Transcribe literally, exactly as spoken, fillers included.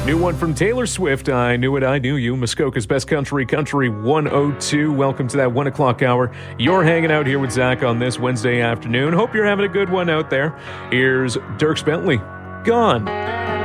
New one from Taylor Swift, I Knew It, I Knew You, Muskoka's Best Country, Country one oh two. Welcome to that one o'clock hour. You're hanging out here with Zach on this Wednesday afternoon. Hope you're having a good one out there. Here's Dierks Bentley, Gone.